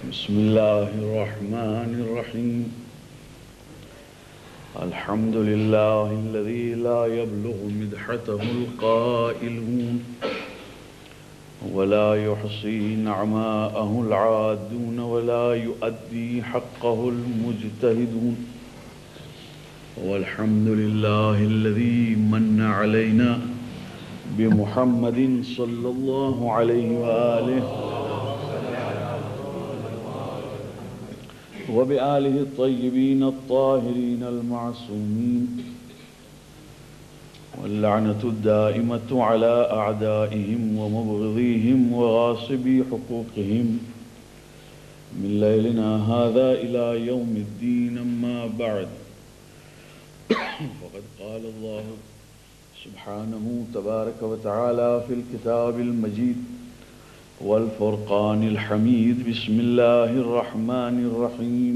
بسم الله الرحمن الرحيم. الحمد لله الذي لا يبلغ مدحته القائلون ولا يحصي نعماءه العادون ولا يؤدي حقه المجتهدون. والحمد لله الذي من علينا بمحمد صلى الله عليه وآله وبآله الطيبين الطاهرين المعصومين، واللعنة الدائمة على أعدائهم ومبغضيهم وغاصبي حقوقهم من ليلنا هذا إلى يوم الدين. أما بعد، فقد قال الله سبحانه تبارك وتعالى في الكتاب المجيد والفرقان الحميد: بسم الله الرحمن الرحيم.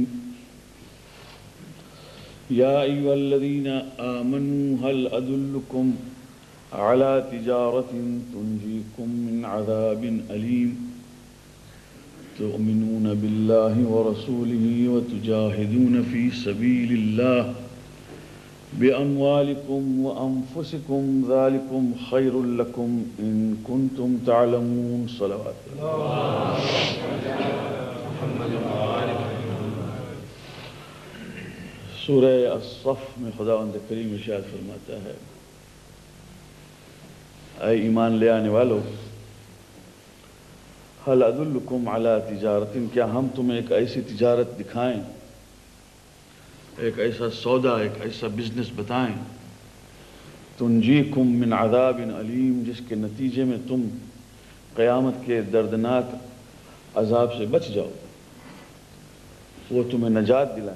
يا أيها الذين آمنوا هل أدلكم على تجارة تنجيكم من عذاب أليم تؤمنون بالله ورسوله وتجاهدون في سبيل الله بأموالكم وأنفسكم ذلكم خير لكم إن كنتم تعلمون. صلوات اللہ. سورہ الصف میں خداوند کریم ارشاد فرماتا ہے: اے ایمان لے آنے والو، هل ادلکم علی تجارت، کیا ہم تمہیں ایک ایسی تجارت دکھائیں، ایک ایسا سودا، ایک ایسا بزنس بتائیں، تنجیکم من عذاب علیم، جس کے نتیجے میں تم قیامت کے دردناک عذاب سے بچ جاؤ، وہ تمہیں نجات دلائیں.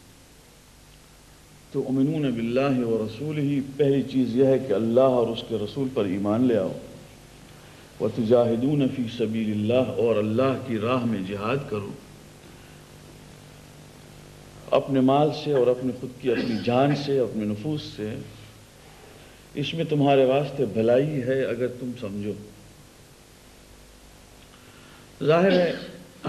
تؤمنون باللہ ورسولہ، پہلی چیز یہ ہے کہ اللہ اور اس کے رسول پر ایمان لے آؤ. وتجاہدون فی سبیل اللہ، اور اللہ کی راہ میں جہاد کرو، اپنے مال سے اور اپنی خود کی اپنی جان سے، اپنے نفوس سے. اس میں تمہارے واسطے بھلائی ہے اگر تم سمجھو. ظاہر ہے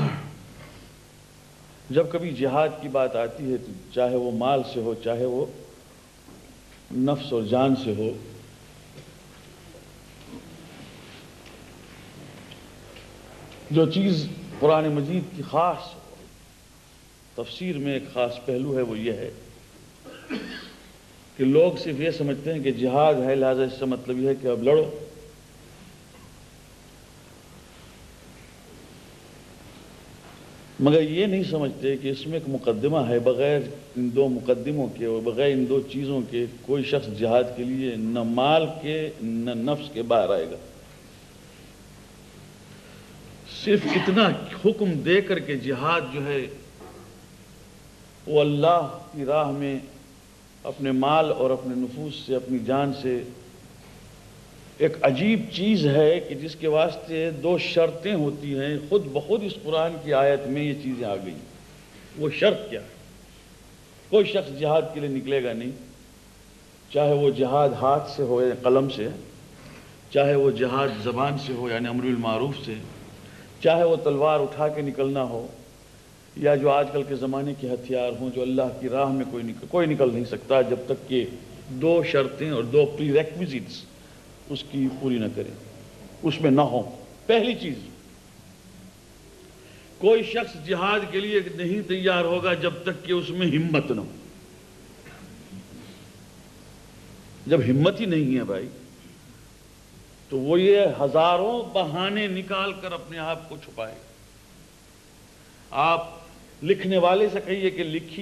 جب کبھی جہاد کی بات آتی ہے تو چاہے وہ مال سے ہو، چاہے وہ نفس اور جان سے ہو، جو چیز قرآن مجید کی خاص تفسیر میں ایک خاص پہلو ہے وہ یہ ہے کہ لوگ صرف یہ سمجھتے ہیں کہ جہاد ہے لہذا اس سے مطلب یہ ہے کہ اب لڑو. مگر یہ نہیں سمجھتے کہ اس میں ایک مقدمہ ہے. بغیر ان دو مقدموں کے اور بغیر ان دو چیزوں کے کوئی شخص جہاد کے لیے نہ مال کے نہ نفس کے باہر آئے گا. صرف اتنا حکم دے کر کے جہاد جو ہے وہ اللہ کی راہ میں اپنے مال اور اپنے نفوس سے، اپنی جان سے، ایک عجیب چیز ہے کہ جس کے واسطے دو شرطیں ہوتی ہیں. خود بخود اس قرآن کی آیت میں یہ چیزیں آ گئی. وہ شرط کیا ہے؟ کوئی شخص جہاد کے لیے نکلے گا نہیں، چاہے وہ جہاد ہاتھ سے ہو یا قلم سے، چاہے وہ جہاد زبان سے ہو یعنی امر بالمعروف سے، چاہے وہ تلوار اٹھا کے نکلنا ہو یا جو آج کل کے زمانے کے ہتھیار ہوں. جو اللہ کی راہ میں کوئی نکل نہیں سکتا جب تک کہ دو شرطیں اور دو پری ریکویزٹس اس کی پوری نہ کریں، اس میں نہ ہوں. پہلی چیز، کوئی شخص جہاد کے لیے نہیں تیار ہوگا جب تک کہ اس میں ہمت نہ ہو. جب ہمت ہی نہیں ہے بھائی تو وہ یہ ہزاروں بہانے نکال کر اپنے آپ کو چھپائے. آپ لکھنے والے سے کہیے کہ لکھی